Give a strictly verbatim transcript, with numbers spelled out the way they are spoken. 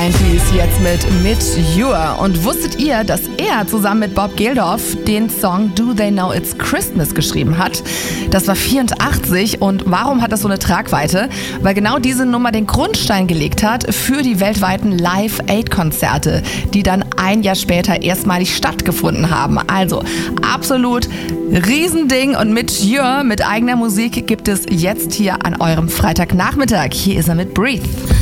neunzig jetzt mit Mit Your. Und wusstet ihr, dass er zusammen mit Bob Geldof den Song Do They Know It's Christmas geschrieben hat? Das war vierundachtzig und warum hat das so eine Tragweite? Weil genau diese Nummer den Grundstein gelegt hat für die weltweiten Live-Aid-Konzerte, die dann ein Jahr später erstmalig stattgefunden haben. Also absolut Riesending und Mit Your mit eigener Musik gibt es jetzt hier an eurem Freitagnachmittag. Hier ist er mit Breathe.